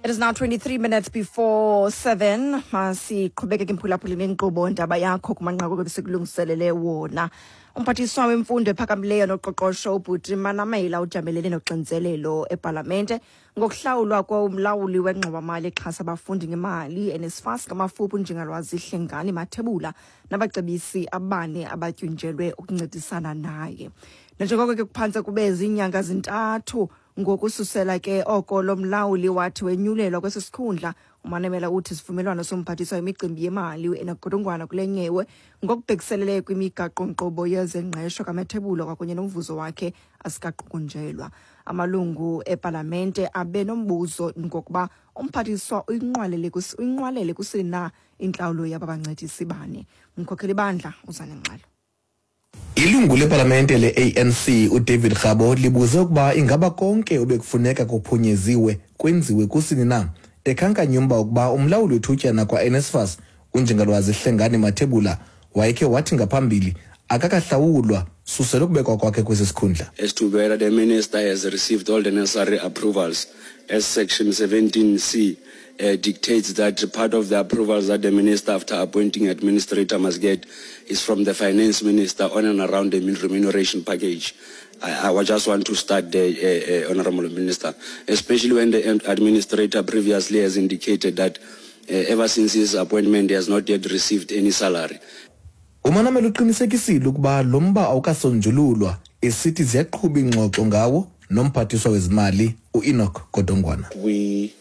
It is now 23 minutes before 7. Masiqhubeke ke mphulaphuleni inkqubo ndaba yakho kumanqaku besekulungiselele wona. Umphathiswa wemfundo ephakamileyo noqoqosho ubhuti Manamela ujamelene noxinzelelo epalamente ngokuhlawulwa komlawuli wengxowa-mali exhasa abafundi ngemali NSFAS ngamafuphi uNjingalwazi Hlengani Mathebula nabacebisi abane abatyunjelwe ukuncedisana naye. Njengoko ke kuphantse kube zinyanga zintathu ngokususela ke oko lo mlawuli wathi wenyulelwa kwesisikhundla, uManamela uthi sivumelwano somphathiswa wemicimbi yemali uEnagodongwana kule nyewe ngokubhekiselele kwimigaqo-nkqubo yezengqesho kaMathebula kwakunye nomvuzo wakhe asikaqukunjelwa. Amalungu epalamente abe nombuzo ngokuba umphathiswa uyinqwalele kusini na intlawulo yababancedisi bane. Umkhokheli bandla uzane ngxalo. Ilungu leParlamente le-ANC uDavid Rabo libuze ukuba ingaba konke obekufuneka kuphunyeziwe kwenziwe kusini na, ekhankanya umba ukuba umlawuli wethutyana kwa-NSFAS uNjingalwazi Hlengani Mathebula wayekhe wathi ngaphambili akakahlawulwa susela ukubekwa kwakhe kwesi sikhundla. As to whether the minister has received all the necessary approvals, as Section 17C dictates that part of the approvals that the minister, after appointing administrator, must get is from the finance minister on and around the remuneration package. I just want to start the Honorable Minister, especially when the administrator previously has indicated that ever since his appointment he has not yet received any salary. uManamela uqinisekisile ukuba lo mba awukasonjululwa, esithi ziyaqhuba ingxoxo ngawo nomphathiswa wezimali uEnoch Godongwana. We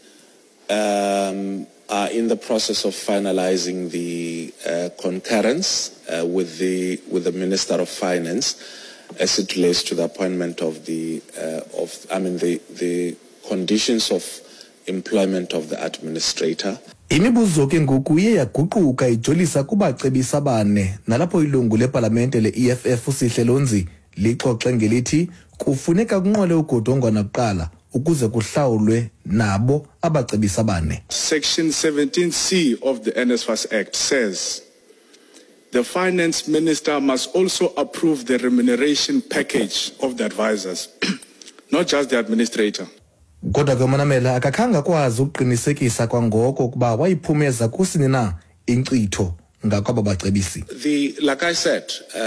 are in the process of finalizing the concurrence with the Minister of Finance as it relates to the appointment of the conditions of employment of the administrator. Imibuzo ke ngoku iye yaguquka ijolisa kubacebisi abane nalapho ilungu leParlamente le-EFF uSihle Lonzi lixoxe ngelithi kufuneka kunqole uGodongwana kuqala ukuze kuhlawulwe nabo abacebisi abane. Section 17C of the NSFAS Act says the finance minister must also approve the remuneration package of the advisors, not just the administrator. Kodwa ke uManamela akakhanga kwazi ukuqinisekisa kwangoko ukuba wayiphumeza kusini na inkcitho ngakwaba bacebisi. Like I said,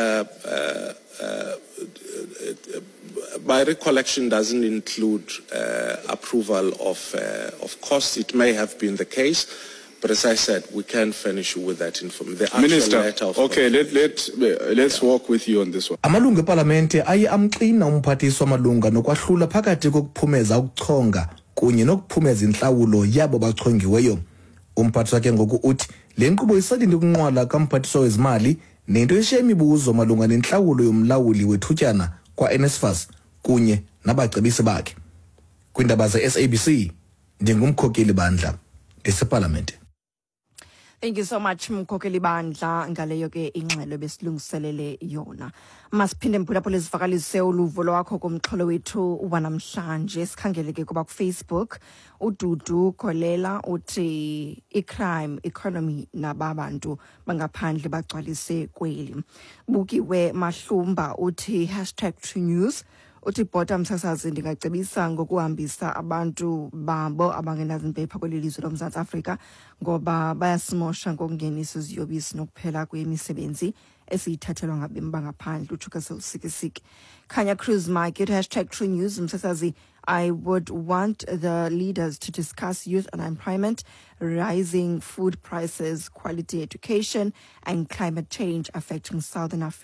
my recollection doesn't include approval of costs. It may have been the case, but as I said, we can furnish you with that information. Minister, okay, let's work with you on this one. Amalungu eParlamente aye amxina umphathiswa malunga nokwahlula phakathi kokuphumeza ukuchonga kunye nokuphumeza inhlawulo yabo bachongiweyo. Umphathiswa ke ngoku uthi le nkqubo isalinde ukunqwala kamphathiswa wezimali nento eshiya imibuzo malunga nenhlawulo yomlawuli wethutyana kwa-NSFAS kunye nabacebisi bakhe. Kwindaba ze-SABC ndingumkhokeli bandla eseParlamente. Thank you so much mkhokheli bandla ngaleyo ke ingxelo besilungiselele yona. Masiphinde mphulaphula sivakalise uluvo lwakho kumxholo wethu wanamhlanje. Sikhangele ke kuba kuFacebook uDudu Kholela uthi i-crime economy nababantu bangaphandle bagcwalise kweli. Bukiwe Mahlumba uthi #2news uthi bottom msasazi ndingacebisa ngokuhambisa abantu babo abangenazimpepha kweli lizwe loMzantsi Afrika ngoba bayasimosha ngokungenisa iziyobisi nokuphela kwemisebenzi esiyithathelwa ngabemi bangaphandle. Uchuka sewusikisiki. Khanya Cruz Market #2news msasazi I would want the leaders to discuss youth unemployment, rising food prices, quality education, and climate change affecting Southern Africa.